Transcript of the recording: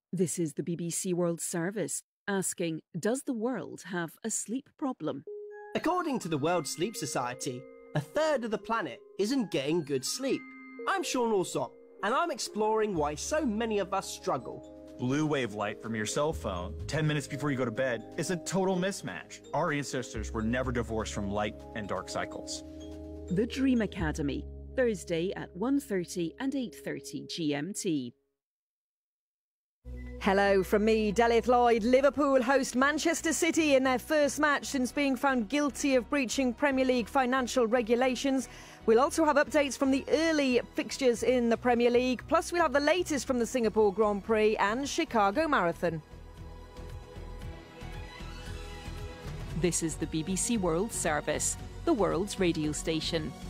This is the BBC World Service asking, does the world have a sleep problem? According to the World Sleep Society, a third of the planet isn't getting good sleep. I'm Sean Alsop, and I'm exploring why so many of us struggle. Blue wave light from your cell phone 10 minutes before you go to bed is a total mismatch. Our ancestors were never divorced from light and dark cycles. The Dream Academy, Thursday at 1:30 and 8:30 GMT. Hello from me, Delith Lloyd. Liverpool host Manchester City in their first match since being found guilty of breaching Premier League financial regulations. We'll also have updates from the early fixtures in the Premier League, plus we'll have the latest from the Singapore Grand Prix and Chicago Marathon. This is the BBC World Service, the world's radio station.